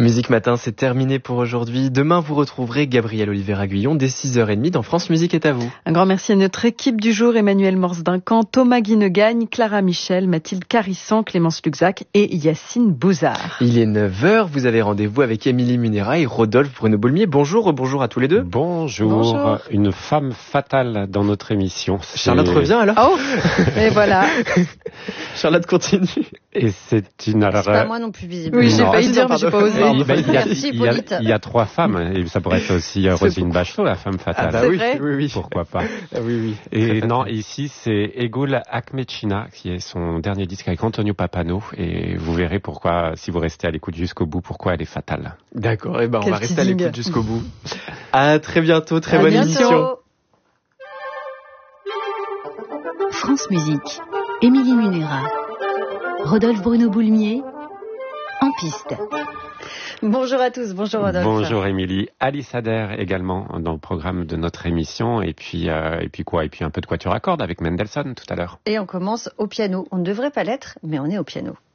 Musique Matin, c'est terminé pour aujourd'hui. Demain, vous retrouverez Gabriel Oliver-Aguillon dès 6h30 dans France Musique est à vous. Un grand merci à notre équipe du jour, Emmanuel Morse-Duncan, Thomas Guinegagne, Clara Michel, Mathilde Carissan, Clémence Luxac et Yacine Bouzard. Il est 9h, vous avez rendez-vous avec Émilie Munera et Rodolphe Bruno-Boulmier. Bonjour à tous les deux. Bonjour. Une femme fatale dans notre émission. Charlotte revient alors. Oh, et voilà. Charlotte continue. Et c'est une... C'est pas moi non plus visible. Oui, j'ai failli dire, mais j'ai pas osé. Il y a trois femmes, et ça pourrait être aussi Roselyne Bachelot, la femme fatale. Ah bah oui. Pourquoi pas. Oui. Et non, ici c'est Egul Akmechina, qui est son dernier disque avec Antonio Papano, et vous verrez pourquoi, si vous restez à l'écoute jusqu'au bout, pourquoi elle est fatale. D'accord, on va rester à teasing. l'écoute jusqu'au bout. À très bientôt, très bonne bientôt. émission. France Musique, Émilie Munera, Rodolphe Bruno-Boulmier, en piste. Bonjour à tous, bonjour Rodolphe. Bonjour Émilie. Alice Adair également dans le programme de notre émission, et puis un peu de quatuor à cordes avec Mendelssohn tout à l'heure. Et on commence au piano. On ne devrait pas l'être, mais on est au piano.